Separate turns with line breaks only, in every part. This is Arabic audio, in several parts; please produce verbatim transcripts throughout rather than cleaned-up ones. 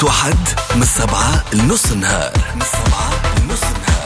سبت وحد من السبعة لنص النهار من السبعة لنص النهار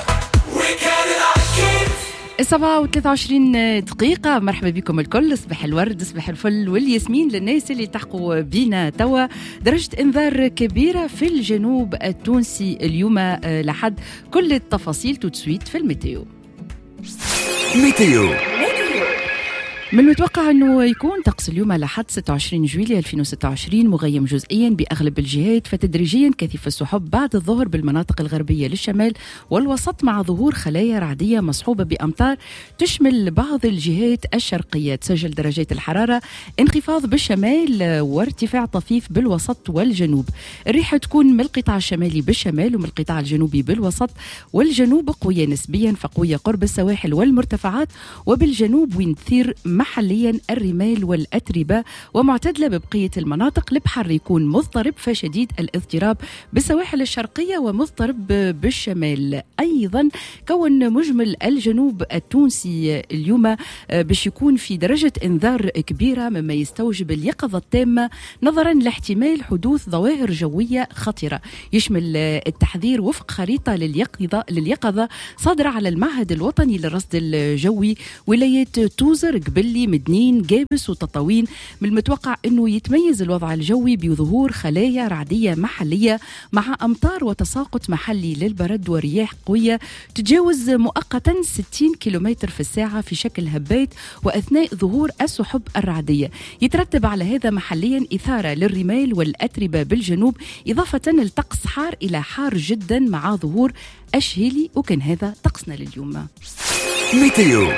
السبعة وثلاثة وعشرين دقيقة. مرحبا بكم الكل. صباح الورد، صباح الفل والياسمين للناس اللي تحقوا بينا توا. درجة انذار كبيرة في الجنوب التونسي اليوم لحد كل التفاصيل توتسويت في الميتيو.
ميتيو
من المتوقع أنه يكون طقس اليوم لحد ستة وعشرين جويلية ألفين وستة وعشرين مغيم جزئيا بأغلب الجهات، فتدريجيا كثيف السحب بعد الظهر بالمناطق الغربية للشمال والوسط، مع ظهور خلايا رعدية مصحوبة بأمطار تشمل بعض الجهات الشرقية. تسجل درجات الحرارة انخفاض بالشمال وارتفاع طفيف بالوسط والجنوب. الريح تكون من القطاع الشمالي بالشمال ومن القطاع الجنوبي بالوسط والجنوب قوية نسبيا، فقوية قرب السواحل والمرتفعات، وبالجنوب وين تثير محليا الرمال والأتربة، ومعتدلة ببقية المناطق. البحر يكون مضطرب فشديد الاضطراب بالسواحل الشرقية ومضطرب بالشمال. أيضا كون مجمل الجنوب التونسي اليوم باش يكون في درجة انذار كبيرة، مما يستوجب اليقظة التامة نظرا لاحتمال حدوث ظواهر جوية خطرة. يشمل التحذير وفق خريطة لليقظة لليقظة صادرة على المعهد الوطني للرصد الجوي ولايات توزر، قبلي، مدنين، جابس وتطاوين. من المتوقع أنه يتميز الوضع الجوي بظهور خلايا رعدية محلية مع أمطار وتساقط محلي للبرد ورياح قوية تتجاوز مؤقتا ستين كيلومتر في الساعة في شكل هبات وأثناء ظهور السحب الرعدية. يترتب على هذا محليا إثارة للرمال والأتربة بالجنوب، إضافة للطقس حار إلى حار جدا مع ظهور أشهيلي. وكان هذا طقسنا لليوم.
ميتيو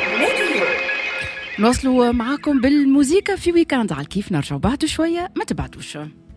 نواصلوا معاكم بالموسيقى في ويكاند على كيف. نرجعوا بعد شوية، ما تبعتوش.